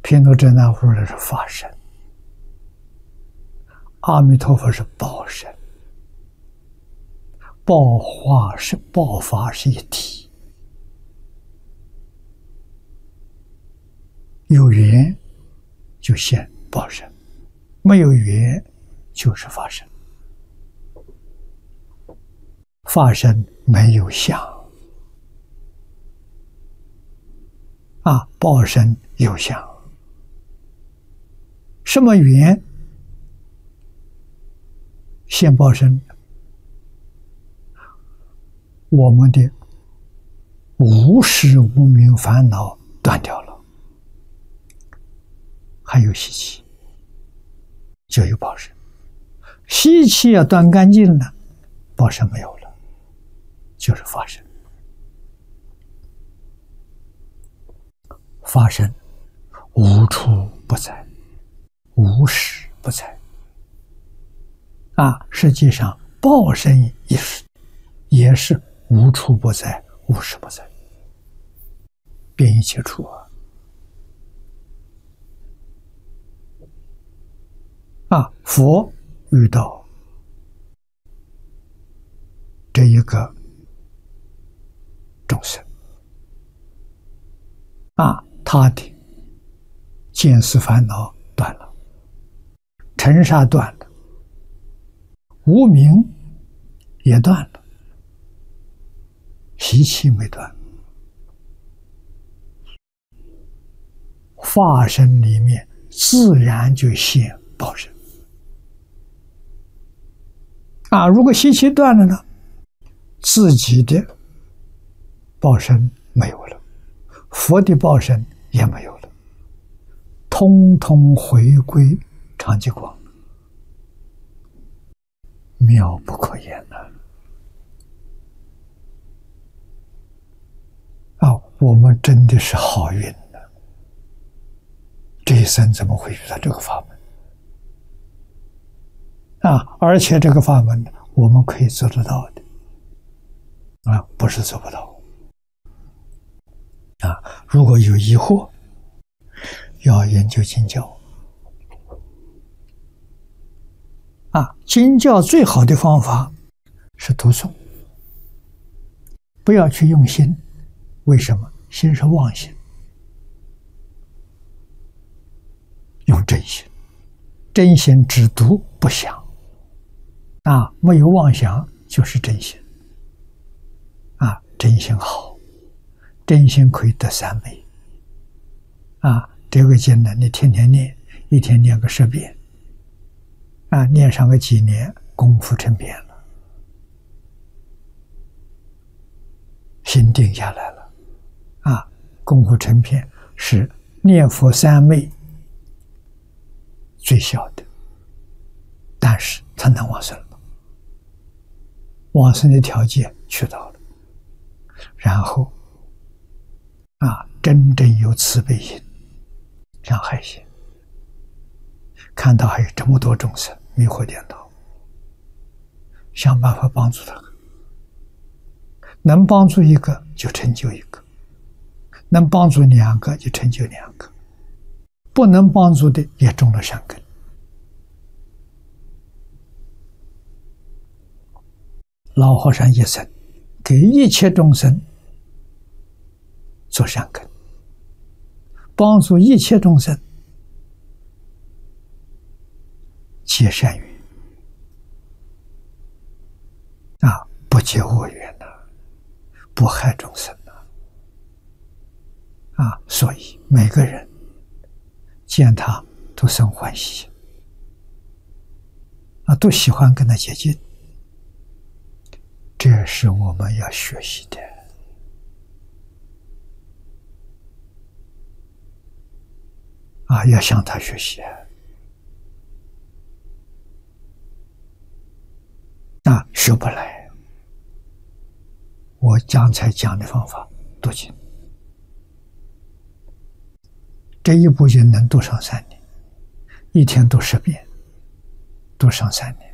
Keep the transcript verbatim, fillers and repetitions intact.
毗卢遮那佛是法身，阿弥陀佛是报身，报化是报法是一体，有缘就现报身，没有缘就是法身。法身没有相啊，报身有相。什么缘现报身？我们的无始无明烦恼断掉了，还有习气，就有报身。习气要断干净了，报身没有了，就是法身。法身无处不在，无时不在。啊，实际上报身也是也是无处不在，无时不在，遍一切处啊！啊，佛遇到这一个众生啊，他的见思烦恼断了，尘沙断了，无明也断了，习气没断。法身里面自然就现报身啊！如果习气断了呢，自己的报身没有了，佛的报身也没有了，通通回归常寂光，妙不可言呐！啊，我们真的是好运呐！这一生怎么会遇到这个法门啊？而且这个法门我们可以做得到的啊，不是做不到啊！如果有疑惑，要研究经教啊。经教最好的方法是读诵，不要去用心。为什么？心是妄心，用真心。真心只读不想啊，没有妄想就是真心啊，真心好，真心可以得三昧啊。这个经呢，你天天念，一天念个十遍啊，念上个几年，功夫成片了，心定下来了啊。功夫成片是念佛三昧最小的，但是它能往生了，往生的条件去到了，然后啊，真正有慈悲心、让害心，看到还有这么多众生迷惑颠倒，想办法帮助他，能帮助一个就成就一个，能帮助两个就成就两个，不能帮助的也种了善根。老和尚一生给一切众生做善根，帮助一切众生结善缘啊，不结恶缘呐，不害众生呐啊！所以每个人见他都生欢喜啊，都喜欢跟他接近。这是我们要学习的啊，要向他学习啊，学不来。我刚才讲的方法，读经，这一部经能读上三年，一天读十遍，读上三年。